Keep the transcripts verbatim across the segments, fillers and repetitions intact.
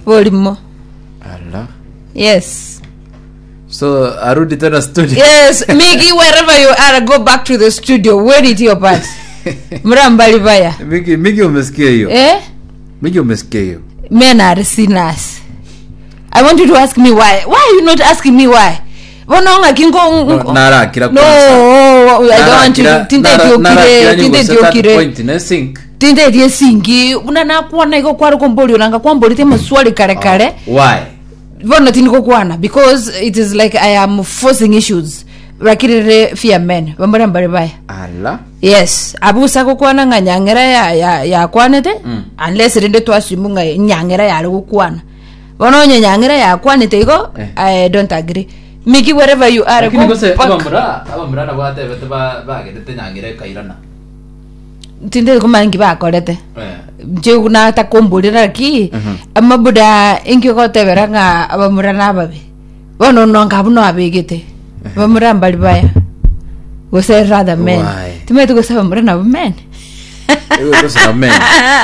Volimo. Allah. Yes. So arudi tena studio. Yes, Miggy, wherever you are, go back to the studio. Where did your part? Mrambali baya. Miggy, Miggy umesikia hiyo? Eh? Miggy umesikia hiyo? Men are sinners. I want you to ask me why. Why are you not asking me why? Wononga kingo no, nara kila no, oh, I don't want to tinte diokire tinte diokire point na sink tinte die singi unana kuona iko kwaro komboli unanga kwamboli te maswali kare kare. Oh, why? Vona tiniko kuana because it is like I am forcing issues. Rakire fear men. Bambara mbare baya. Allah. Yes, abusa ko kuana nga nyangera ya ya, ya kwanete mm. Unless rende to asimunga nyangera ya ro kuana. Wono nyangera ya kwanete iko eh. I don't agree. Miki wherever you are go. Kini abamura abamura na wate bete ba ba gete nyangere kairana. Tinde ko mangi ba korete. Eh. Je kuna ta kombolera ki amabuda inki ko tebera nga abamura na babe. Wono no ngabuno abegete. Bamura mbali baya. We say rather men. Timetu go say bamura na men. Ewe go say men.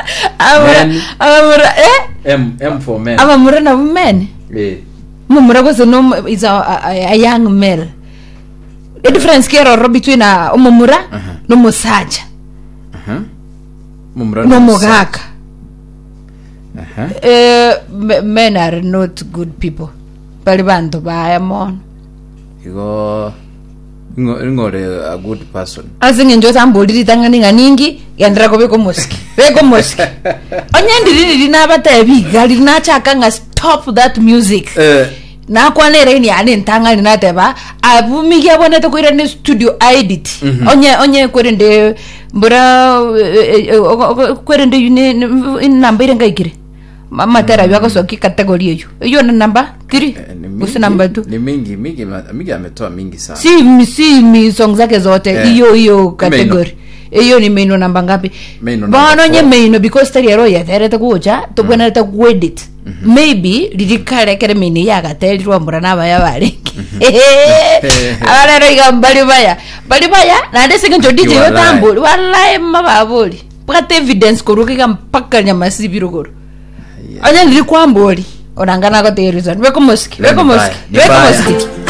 Abamura eh? M M for men. Abamura na men. Eh. Mumura go say no is a, a, a young male. The difference here between a umumura uh-huh. no musaja. Uh-huh. Mumura no mogaka. Uh-huh. Uh, men are not good people. Palibanto ba amon. You ngore a good person. Asinge njota mbodi tangani nganingi yandra ko beko moski. Beko moski. Onyandiri dina batebi gali na chaka nga stop that music. Eh na kwanere ni ani ntangani na teba abumi yabona to kuira ni studio edit. Mm-hmm. Onye onye kwerende mbura kwerende yune namba ngayikire. Mama tera mm. yako soki category hiyo. Hiyo na namba three. Usi namba two. Ni mingi mingi mingi ametoa mingi sana. Si si mi song zake zote hiyo hiyo category. Hiyo ni main namba ngapi? Bana nye main because teri ero ya tera takuja to bwana ta edit. Maybe lidikare kere mini yaga teri rwa murana baya bari. Ala ro igambali baya. Bali baya na ndese njo D J yotambuli wallahi mababuli. Pata evidence koruke mpaka nyama sibirogoro. Anya nilikwamboli onangana ko terizon weko moski weko moski weko moski